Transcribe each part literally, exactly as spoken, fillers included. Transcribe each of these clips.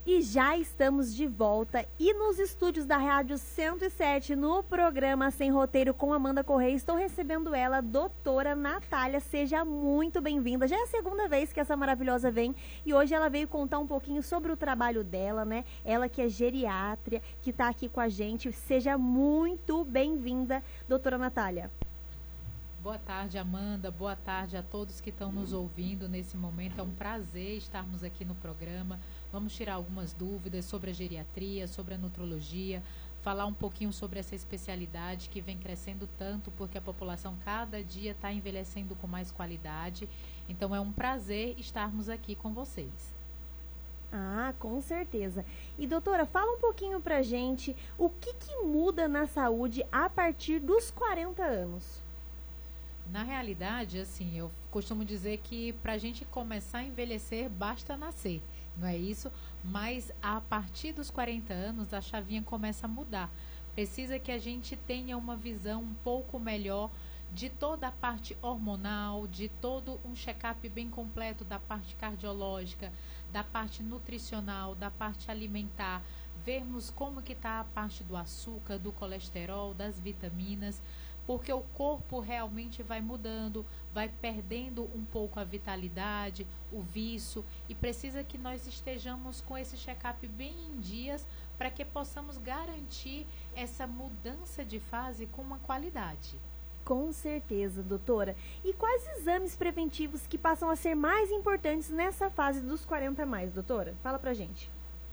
E já estamos de volta e nos estúdios da Rádio cento e sete, no programa Sem Roteiro com Amanda Correia, estou recebendo ela, doutora Natália. Seja muito bem-vinda. Já é a segunda vez que essa maravilhosa vem e hoje ela veio contar um pouquinho sobre o trabalho dela, né? Ela que é geriatra, que está aqui com a gente. Seja muito bem-vinda, doutora Natália. Boa tarde, Amanda. Boa tarde a todos que estão nos ouvindo nesse momento. É um prazer estarmos aqui no programa. Vamos tirar algumas dúvidas sobre a geriatria, sobre a nutrologia, falar um pouquinho sobre essa especialidade que vem crescendo tanto porque a população cada dia está envelhecendo com mais qualidade. Então é um prazer estarmos aqui com vocês. Ah, com certeza. E doutora, fala um pouquinho pra gente o que, que muda na saúde a partir dos quarenta anos. Na realidade, assim, eu costumo dizer que para a gente começar a envelhecer, basta nascer, não é isso? Mas a partir dos quarenta anos, a chavinha começa a mudar. Precisa que a gente tenha uma visão um pouco melhor de toda a parte hormonal, de todo um check-up bem completo da parte cardiológica, da parte nutricional, da parte alimentar, vermos como que está a parte do açúcar, do colesterol, das vitaminas, porque o corpo realmente vai mudando, vai perdendo um pouco a vitalidade, o vício, e precisa que nós estejamos com esse check-up bem em dias para que possamos garantir essa mudança de fase com uma qualidade. Com certeza, doutora. E quais exames preventivos que passam a ser mais importantes nessa fase dos quarenta a mais, doutora? Fala pra gente.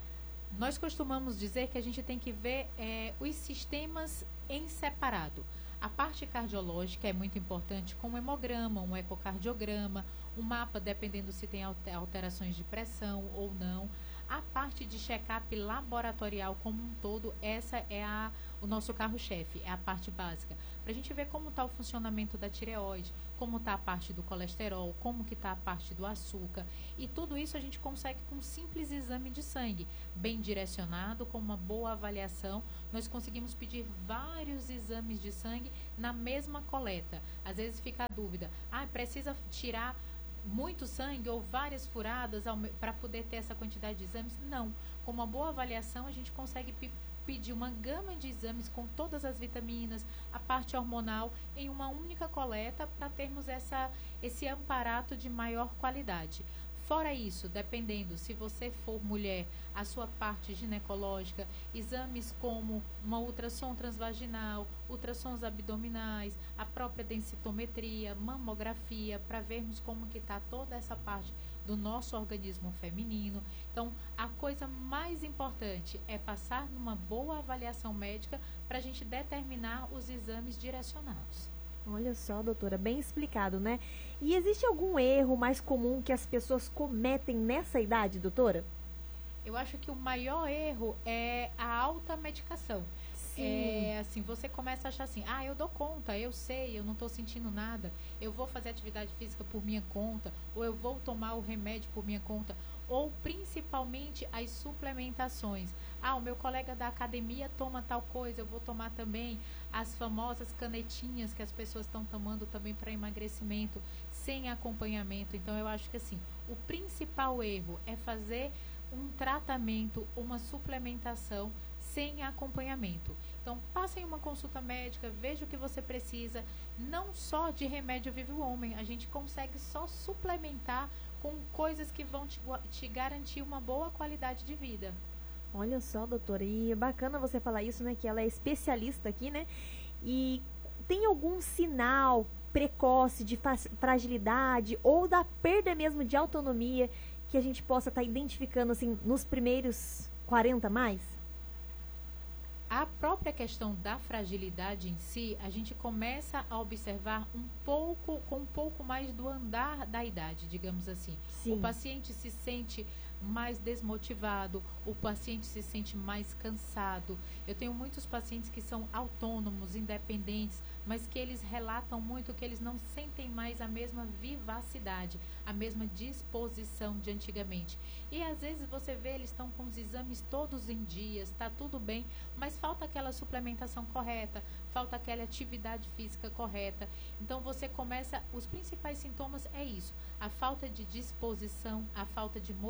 Nós costumamos dizer que a gente tem que ver é, os sistemas em separado. A parte cardiológica é muito importante, com um hemograma, um ecocardiograma, um mapa, dependendo se tem alterações de pressão ou não. A parte de check-up laboratorial como um todo, essa é a, o nosso carro-chefe, é a parte básica. Para a gente ver como está o funcionamento da tireoide, como está a parte do colesterol, como que está a parte do açúcar. E tudo isso a gente consegue com um simples exame de sangue, bem direcionado, com uma boa avaliação. Nós conseguimos pedir vários exames de sangue na mesma coleta. Às vezes fica a dúvida, ah, precisa tirar muito sangue ou várias furadas para poder ter essa quantidade de exames? Não. Com uma boa avaliação, a gente consegue pedir uma gama de exames com todas as vitaminas, a parte hormonal, em uma única coleta para termos essa, esse amparato de maior qualidade. Fora isso, dependendo, se você for mulher, a sua parte ginecológica, exames como uma ultrassom transvaginal, ultrassons abdominais, a própria densitometria, mamografia, para vermos como que está toda essa parte do nosso organismo feminino. Então, a coisa mais importante é passar numa boa avaliação médica para a gente determinar os exames direcionados. Olha só, doutora, bem explicado, né? E existe algum erro mais comum que as pessoas cometem nessa idade, doutora? Eu acho que o maior erro é a alta medicação. Sim. É assim, você começa a achar assim, ah, eu dou conta, eu sei, eu não estou sentindo nada, eu vou fazer atividade física por minha conta, ou eu vou tomar o remédio por minha conta, ou principalmente as suplementações. Ah, o meu colega da academia toma tal coisa, eu vou tomar também. As famosas canetinhas que as pessoas estão tomando também para emagrecimento, sem acompanhamento. Então, eu acho que assim, o principal erro é fazer um tratamento, uma suplementação sem acompanhamento. Então, passem uma consulta médica, veja o que você precisa. Não só de remédio vive o homem, a gente consegue só suplementar com coisas que vão te, te garantir uma boa qualidade de vida. Olha só, doutora, e é bacana você falar isso, né, que ela é especialista aqui, né, e tem algum sinal precoce de fragilidade ou da perda mesmo de autonomia que a gente possa estar tá identificando, assim, nos primeiros quarenta mais? A própria questão da fragilidade em si, a gente começa a observar um pouco, com um pouco mais do andar da idade, digamos assim. Sim. O paciente se sente mais desmotivado, o paciente se sente mais cansado. Eu tenho muitos pacientes que são autônomos, independentes, mas que eles relatam muito que eles não sentem mais a mesma vivacidade, a mesma disposição de antigamente. E às vezes você vê, eles estão com os exames todos em dias, está tudo bem, mas falta aquela suplementação correta, falta aquela atividade física correta. Então você começa, os principais sintomas é isso, a falta de disposição, a falta de motivação,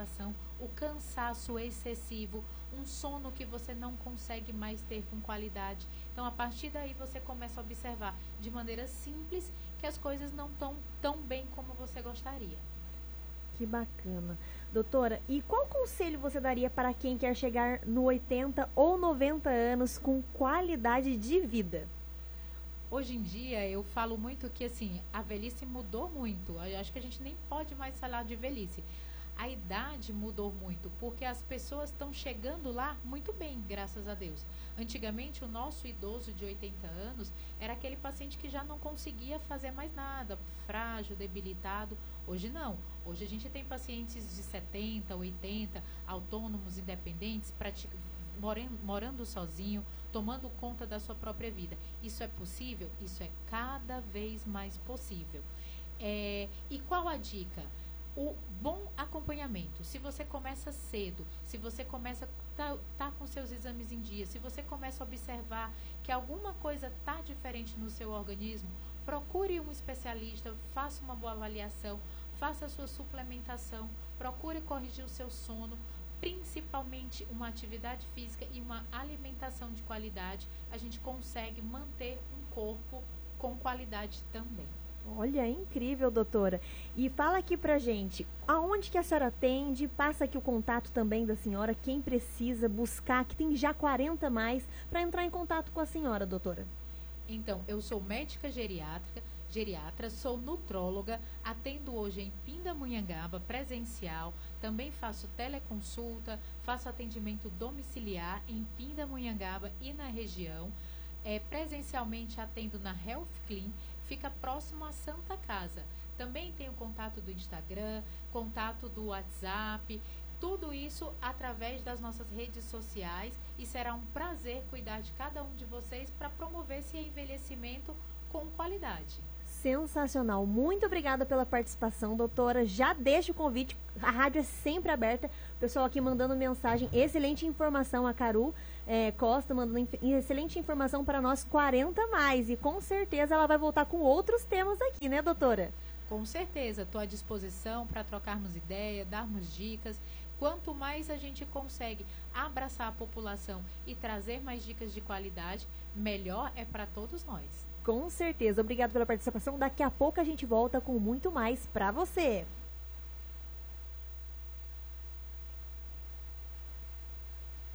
alimentação, o cansaço excessivo, um sono que você não consegue mais ter com qualidade. Então, a partir daí, você começa a observar de maneira simples que as coisas não estão tão bem como você gostaria. Que bacana. Doutora, e qual conselho você daria para quem quer chegar no oitenta ou noventa anos com qualidade de vida? Hoje em dia, eu falo muito que, assim, a velhice mudou muito. Eu acho que a gente nem pode mais falar de velhice. A idade mudou muito, porque as pessoas estão chegando lá muito bem, graças a Deus. Antigamente, o nosso idoso de oitenta anos era aquele paciente que já não conseguia fazer mais nada, frágil, debilitado. Hoje não. Hoje a gente tem pacientes de setenta, oitenta, autônomos, independentes, pratic... morando, morando sozinho, tomando conta da sua própria vida. Isso é possível? Isso é cada vez mais possível. É... E qual a dica? O bom acompanhamento. Se você começa cedo, se você começa a tá, tá com seus exames em dia, se você começa a observar que alguma coisa está diferente no seu organismo, procure um especialista, faça uma boa avaliação, faça a sua suplementação, procure corrigir o seu sono, principalmente uma atividade física e uma alimentação de qualidade. A gente consegue manter um corpo com qualidade também. Olha, é incrível, doutora. E fala aqui pra gente, aonde que a senhora atende? Passa aqui o contato também da senhora, quem precisa buscar, que tem já quarenta mais, para entrar em contato com a senhora, doutora. Então, eu sou médica geriátrica, geriatra, sou nutróloga, atendo hoje em Pindamonhangaba, presencial, também faço teleconsulta, faço atendimento domiciliar em Pindamonhangaba e na região. É, presencialmente atendo na Health Clean, fica próximo à Santa Casa. Também tenho contato do Instagram, contato do WhatsApp, tudo isso através das nossas redes sociais, e será um prazer cuidar de cada um de vocês para promover esse envelhecimento com qualidade. Sensacional. Muito obrigada pela participação, doutora. Já deixa o convite, a rádio é sempre aberta. O pessoal aqui mandando mensagem, excelente informação, a Caru é, Costa mandando inf- excelente informação para nós quarenta mais, e com certeza ela vai voltar com outros temas aqui, né, doutora? Com certeza, estou à disposição para trocarmos ideia, darmos dicas. Quanto mais a gente consegue abraçar a população e trazer mais dicas de qualidade, melhor é para todos nós. Com certeza. Obrigada pela participação. Daqui a pouco a gente volta com muito mais para você.